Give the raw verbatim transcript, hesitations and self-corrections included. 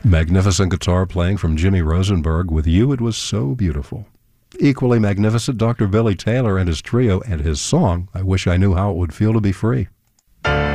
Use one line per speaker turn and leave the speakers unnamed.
Magnificent guitar playing from Jimmy Rosenberg. With You, It Was So Beautiful. Equally magnificent, Doctor Billy Taylor and his trio, and his song, I Wish I Knew How It Would Feel to Be Free.